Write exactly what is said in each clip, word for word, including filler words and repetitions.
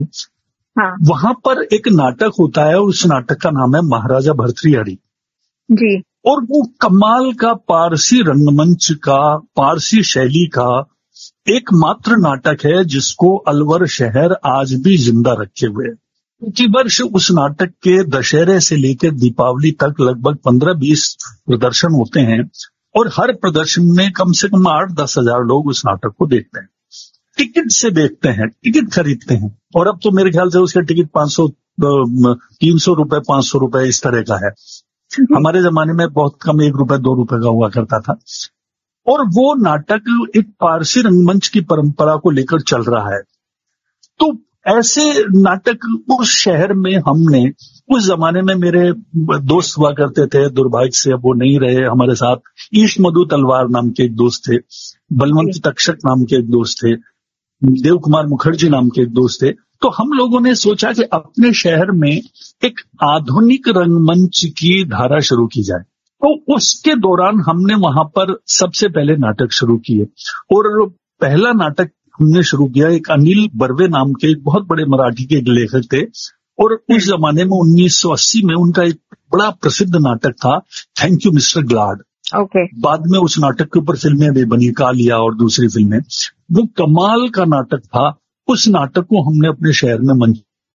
हाँ वहां पर एक नाटक होता है, उस नाटक का नाम है महाराजा भर्तृहरि जी। और वो कमाल का पारसी रंगमंच का, पारसी शैली का एकमात्र नाटक है जिसको अलवर शहर आज भी जिंदा रखे हुए है। प्रति वर्ष उस नाटक के दशहरे से लेकर दीपावली तक लगभग पंद्रह बीस प्रदर्शन होते हैं और हर प्रदर्शन में कम से कम आठ दस हजार लोग उस नाटक को देखते हैं, टिकट से देखते हैं, टिकट खरीदते हैं। और अब तो मेरे ख्याल से उसका टिकट पांच सौ तीन सौ रुपए पांच सौ रुपए इस तरह का है। हमारे जमाने में बहुत कम, एक रुपए दो रुपए का हुआ करता था। और वो नाटक एक पारसी रंगमंच की परंपरा को लेकर चल रहा है। तो ऐसे नाटक उस शहर में हमने, उस जमाने में मेरे दोस्त हुआ करते थे, दुर्भाग्य से अब वो नहीं रहे हमारे साथ। ईश मधु तलवार नाम के एक दोस्त थे, बलवंत तक्षक नाम के एक दोस्त थे, देव कुमार मुखर्जी नाम के एक दोस्त थे। तो हम लोगों ने सोचा कि अपने शहर में एक आधुनिक रंगमंच की धारा शुरू की जाए। तो उसके दौरान हमने वहां पर सबसे पहले नाटक शुरू किए और पहला नाटक हमने शुरू किया, एक अनिल बर्वे नाम के एक बहुत बड़े मराठी के लेखक थे और उस जमाने में उन्नीस सौ अस्सी में उनका एक बड़ा प्रसिद्ध नाटक था thank you mister glad. okay. बाद में उस नाटक के ऊपर फिल्में भी बनी, कालिया और दूसरी फिल्में। वो कमाल का नाटक था। उस नाटक को हमने अपने शहर में मंच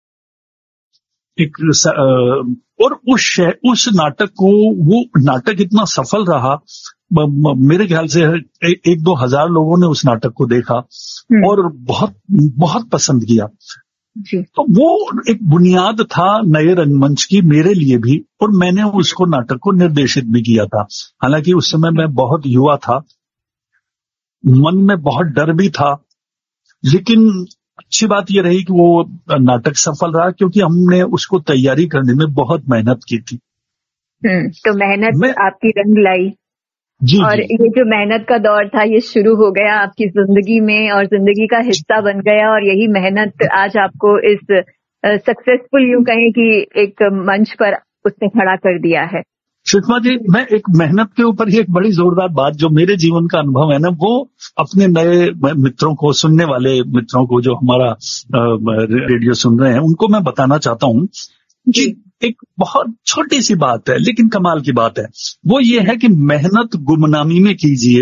एक और उस शहर उस नाटक को, वो नाटक इतना सफल रहा, मेरे ख्याल से एक दो हजार लोगों ने उस नाटक को देखा और बहुत बहुत पसंद किया जी। तो वो एक बुनियाद था नए रंगमंच की मेरे लिए भी, और मैंने उसको नाटक को निर्देशित भी किया था। हालांकि उस समय मैं बहुत युवा था, मन में बहुत डर भी था, लेकिन अच्छी बात यह रही कि वो नाटक सफल रहा क्योंकि हमने उसको तैयारी करने में बहुत मेहनत की थी। हम्म तो मेहनत में आपकी रंग लाई जी, और जी। ये जो मेहनत का दौर था ये शुरू हो गया आपकी जिंदगी में और जिंदगी का हिस्सा बन गया, और यही मेहनत आज आपको इस सक्सेसफुल यूं कहें कि एक मंच पर उसने खड़ा कर दिया है। सुषमा जी, मैं एक मेहनत के ऊपर ही एक बड़ी जोरदार बात, जो मेरे जीवन का अनुभव है ना, वो अपने नए मित्रों को, सुनने वाले मित्रों को जो हमारा रेडियो सुन रहे हैं, उनको मैं बताना चाहता हूँ कि एक बहुत छोटी सी बात है लेकिन कमाल की बात है। वो ये है कि मेहनत गुमनामी में कीजिए,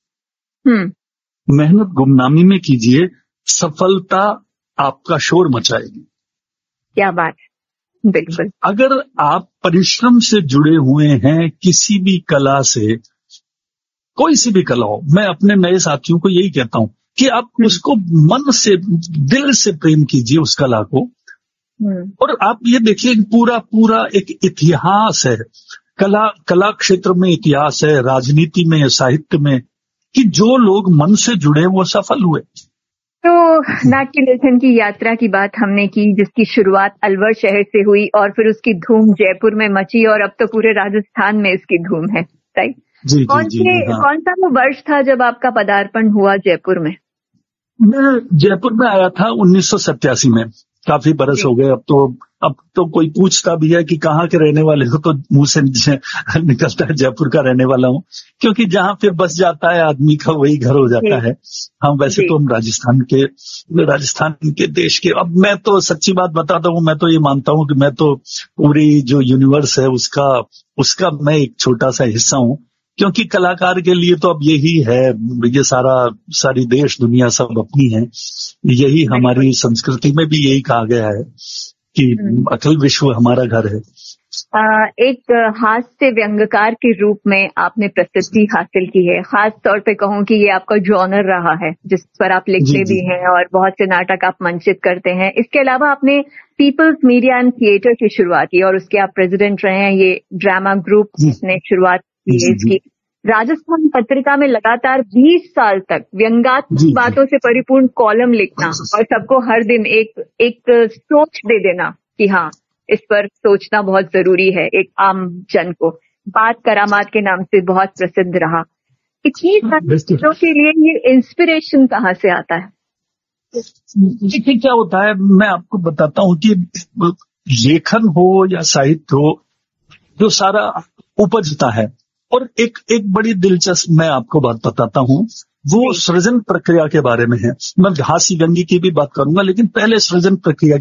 मेहनत गुमनामी में कीजिए, सफलता आपका शोर मचाएगी। क्या बात, बिल्कुल। अगर आप परिश्रम से जुड़े हुए हैं किसी भी कला से, कोई सी भी कला हो, मैं अपने नए साथियों को यही कहता हूं कि आप उसको मन से, दिल से प्रेम कीजिए उस कला को। और आप ये देखिए पूरा पूरा एक इतिहास है, कला कला क्षेत्र में इतिहास है, राजनीति में, साहित्य में, कि जो लोग मन से जुड़े वो सफल हुए। तो नाट्य लेखन की यात्रा की बात हमने की, जिसकी शुरुआत अलवर शहर से हुई और फिर उसकी धूम जयपुर में मची और अब तो पूरे राजस्थान में इसकी धूम है, राइट? जी, कौन जी, से जी, हाँ। कौन सा वो वर्ष था जब आपका पदार्पण हुआ जयपुर में? मैं जयपुर में आया था उन्नीस सौ सत्तासी में, काफी बरस हो गए अब तो। अब तो कोई पूछता भी है कि कहाँ के रहने वाले हो, तो मुंह से निकलता है जयपुर का रहने वाला हूँ, क्योंकि जहाँ फिर बस जाता है आदमी का वही घर हो जाता है। हाँ, वैसे तो हम राजस्थान के राजस्थान के देश के, अब मैं तो सच्ची बात बताता हूँ, मैं तो ये मानता हूँ कि मैं तो पूरी जो यूनिवर्स है उसका उसका मैं एक छोटा सा हिस्सा हूँ, क्योंकि कलाकार के लिए तो अब यही है, ये सारा सारी देश दुनिया सब अपनी है। यही हमारी संस्कृति में भी यही कहा गया है कि अखिल विश्व हमारा घर है। आ, एक हास्य व्यंग्यकार के रूप में आपने प्रसिद्धि हासिल की है। खास तौर पे कहूँ कि ये आपका जॉनर रहा है जिस पर आप लिखते भी हैं और बहुत से नाटक आप मंचित करते हैं। इसके अलावा आपने पीपल्स मीडिया एंड थिएटर की शुरुआत की और उसके आप प्रेसिडेंट रहे हैं। ये ड्रामा ग्रुप ने शुरुआत की है इसकी। राजस्थान पत्रिका में लगातार बीस साल तक व्यंग्यात्मक बातों से परिपूर्ण कॉलम लिखना और सबको हर दिन एक एक सोच दे देना कि हाँ, इस पर सोचना बहुत जरूरी है, एक आम जन को। बात करामात के नाम से बहुत प्रसिद्ध रहा। इतनी सारी चीजों के लिए ये इंस्पिरेशन कहाँ से आता है? देखिए क्या होता है, मैं आपको बताता हूँ कि लेखन हो या साहित्य हो, जो सारा उपजता है। और एक एक बड़ी दिलचस्प मैं आपको बात बताता हूँ वो सृजन प्रक्रिया के बारे में है। मैं हास्य व्यंग्य की भी बात करूंगा, लेकिन पहले सृजन प्रक्रिया